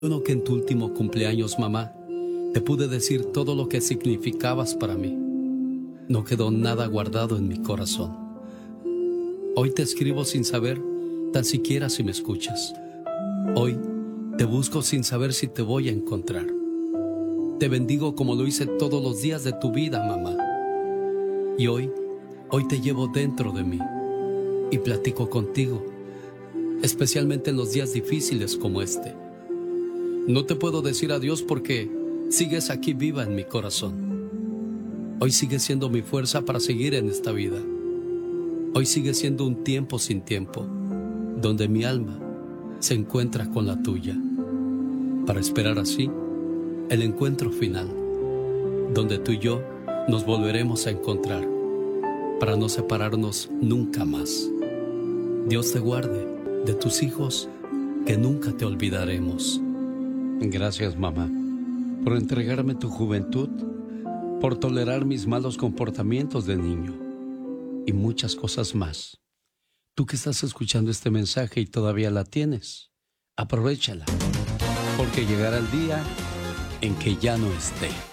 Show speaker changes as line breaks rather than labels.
Bueno que en tu último cumpleaños, mamá, te pude decir todo lo que significabas para mí. No quedó nada guardado en mi corazón. Hoy te escribo sin saber tan siquiera si me escuchas. Hoy te busco sin saber si te voy a encontrar. Te bendigo como lo hice todos los días de tu vida, mamá. Y hoy te llevo dentro de mí y platico contigo, especialmente en los días difíciles como este. No te puedo decir adiós porque sigues aquí viva en mi corazón. Hoy sigues siendo mi fuerza para seguir en esta vida. Hoy sigue siendo un tiempo sin tiempo, donde mi alma se encuentra con la tuya, para esperar así el encuentro final, donde tú y yo nos volveremos a encontrar, para no separarnos nunca más. Dios te guarde de tus hijos, que nunca te olvidaremos. Gracias, mamá, por entregarme tu juventud, por tolerar mis malos comportamientos de niño y muchas cosas más. Tú que estás escuchando este mensaje y todavía la tienes, aprovéchala, porque llegará el día en que ya no esté.